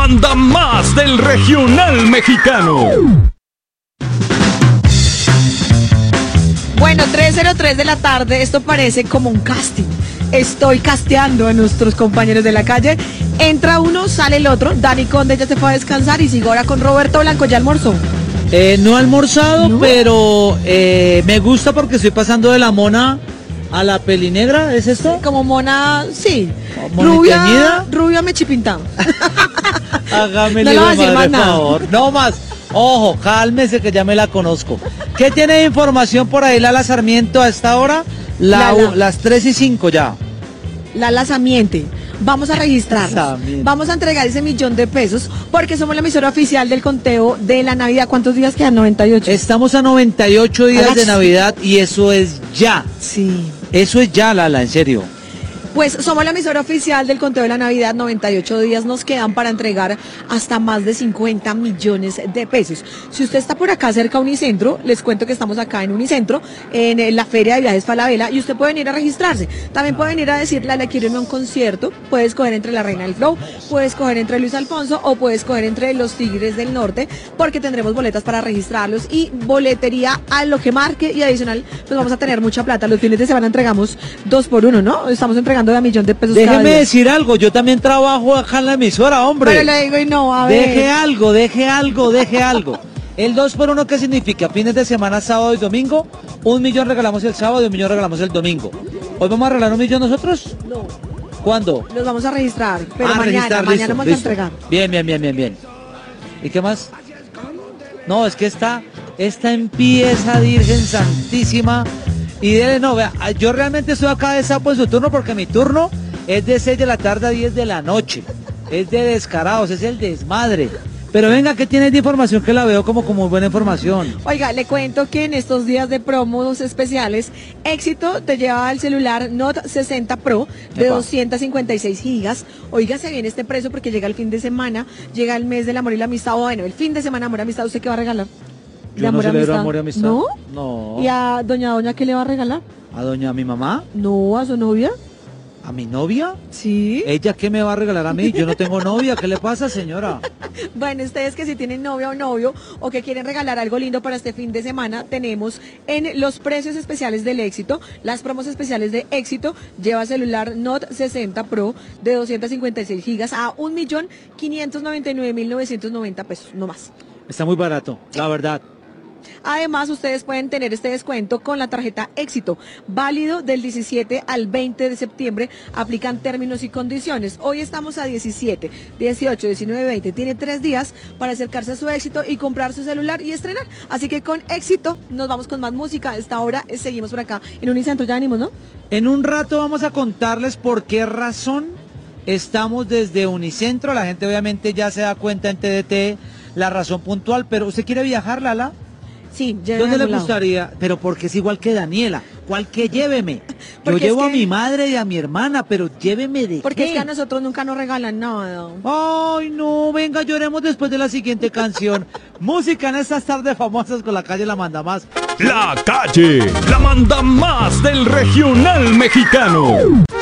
manda más del regional mexicano. Bueno, 3:03 de la tarde, esto parece como un casting. Estoy casteando a nuestros compañeros de la calle. Entra uno, sale el otro. Dani Conde ya se fue a descansar y sigo ahora con Roberto Blanco. ¿Ya almorzó? No he almorzado, ¿No? pero me gusta porque estoy pasando de la mona a la pelinegra, ¿es esto? Como mona, sí. ¿Mona teñida? Rubia mechipintada. Hágame No le voy a decir más nada. favor. No más. Ojo, cálmese que ya me la conozco. ¿Qué tiene de información por ahí Lala Sarmiento a esta hora? Lala. Las 3:05 ya. Lala Samiente. Vamos a registrarnos. Samiente. Vamos a entregar ese $1.000.000 porque somos la emisora oficial del conteo de la Navidad. ¿Cuántos días quedan? 98. Estamos a 98 días Hagas- de Navidad y eso es ya. Sí. Eso es ya, Lala, en serio. Pues somos la emisora oficial del conteo de la Navidad, 98 días nos quedan para entregar hasta más de 50 millones de pesos. Si usted está por acá cerca a Unicentro, les cuento que estamos acá en Unicentro, en la Feria de Viajes Falabella, y usted puede venir a registrarse. También puede venir a decirle, le quiero irme a un concierto, puede escoger entre La Reina del Flow, puede escoger entre Luis Alfonso o puede escoger entre Los Tigres del Norte, porque tendremos boletas para registrarlos y boletería a lo que marque y adicional, pues vamos a tener mucha plata. Los fines de semana entregamos 2 por 1, ¿no? Estamos entregando de $1.000.000 cada Déjeme día. decir algo, yo también trabajo acá en la emisora, hombre. Pero le digo y no, a ver. Deje algo. El 2x1, ¿qué significa? Fines de semana, sábado y domingo. 1.000.000 regalamos el sábado y 1.000.000 regalamos el domingo. ¿Hoy vamos a regalar 1.000.000 nosotros? No, ¿Cuándo? los vamos a registrar, pero registrar, mañana listo, vamos listo. a entregar. Bien. ¿Y qué más? No, es que esta empieza, Virgen Santísima. Y dele, no, vea, yo realmente estoy acá de sapo en su turno porque mi turno es de 6 de la tarde a 10 de la noche. Es de descarados, es el desmadre. Pero venga, ¿qué tienes de información que la veo como buena información? Oiga, le cuento que en estos días de promos especiales, Éxito te lleva el celular Note 60 Pro de Epa. 256 gigas. Oiga, se viene este precio porque llega el fin de semana, llega el mes del amor y la amistad. Bueno, el fin de semana amor y amistad, ¿usted qué va a regalar? Yo no celebro amor y amistad. ¿No? No. ¿Y a doña qué le va a regalar? ¿A mi mamá? No, a su novia. ¿A mi novia? Sí. ¿Ella qué me va a regalar a mí? Yo no tengo novia, ¿qué le pasa, señora? Bueno, ustedes que si tienen novia o novio o que quieren regalar algo lindo para este fin de semana, tenemos en los precios especiales del Éxito, las promos especiales de Éxito, lleva celular Note 60 Pro de 256 gigas a 1.599.990 pesos, no más. Está muy barato, la verdad. Además, ustedes pueden tener este descuento con la tarjeta Éxito, válido del 17 al 20 de septiembre, aplican términos y condiciones. Hoy estamos a 17, 18, 19, 20, tiene 3 días para acercarse a su Éxito y comprar su celular y estrenar. Así que con Éxito nos vamos con más música. A esta hora seguimos por acá en Unicentro, ya venimos, ¿no? En un rato vamos a contarles por qué razón estamos desde Unicentro. La gente obviamente ya se da cuenta en TDT la razón puntual, pero ¿usted quiere viajar, Lala? Sí, ¿Dónde le gustaría? Pero porque es igual que Daniela. ¿Cuál que lléveme? Yo Porque llevo es a que- mi madre y a mi hermana, pero lléveme de Porque qué. es que a nosotros nunca nos regalan nada. Ay, no, venga, lloremos después de la siguiente canción. Música en estas tardes famosas con La Calle La Manda Más. La calle, la manda más del regional mexicano.